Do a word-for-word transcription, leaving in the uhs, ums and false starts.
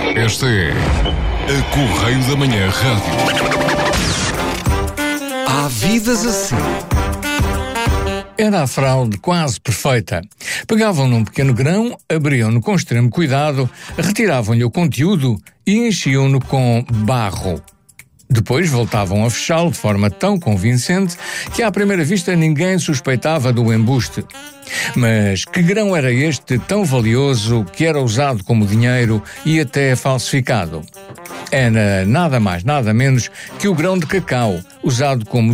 Esta é a Correio da Manhã Rádio. Há vidas assim. Era a fraude quase perfeita. Pegavam num pequeno grão, abriam-no com extremo cuidado, retiravam-lhe o conteúdo e enchiam-no com barro. Depois voltavam a fechá-lo de forma tão convincente que à primeira vista ninguém suspeitava do embuste. Mas que grão era este tão valioso que era usado como dinheiro e até falsificado? Era nada mais, nada menos que o grão de cacau, usado como